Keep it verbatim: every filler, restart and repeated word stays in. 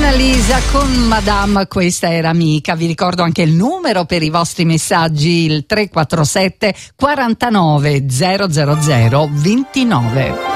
Lisa con Madame, questa era Amica. Vi ricordo anche il numero per i vostri messaggi, il tre quattro sette quarantanove zero zero zero ventinove.